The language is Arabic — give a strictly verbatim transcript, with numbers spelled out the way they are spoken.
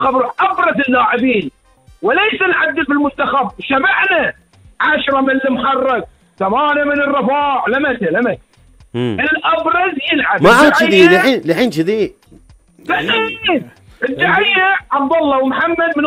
خبر ابرز اللاعبين، وليس نعدل في المنتخب. شبعنا عشرة من المحرك، ثمانية من الرفاع، لمتى لمتى الابرز يلعب. ما عاد كذي الحين، الحين كذي الدعيه عبد الله ومحمد من